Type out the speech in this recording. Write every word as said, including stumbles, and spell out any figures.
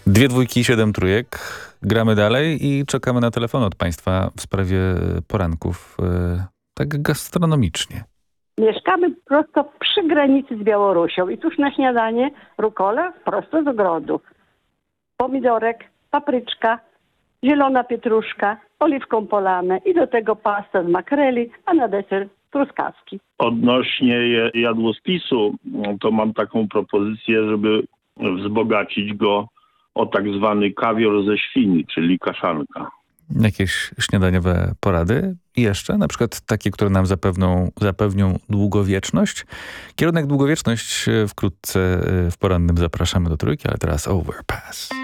Dwie dwójki, siedem trójek. Gramy dalej i czekamy na telefon od Państwa w sprawie poranków, e, tak gastronomicznie. Mieszkamy prosto przy granicy z Białorusią i tuż na śniadanie rukola prosto z ogrodu. Pomidorek, papryczka, zielona pietruszka, oliwką polane i do tego pasta z makreli, a na deser truskawki. Odnośnie je- jadłospisu, no to mam taką propozycję, żeby wzbogacić go o tak zwany kawior ze świni, czyli kaszanka. Jakieś śniadaniowe porady i jeszcze, na przykład takie, które nam zapewną, zapewnią długowieczność. Kierunek długowieczność wkrótce w porannym zapraszamy do trójki, ale teraz Overpass.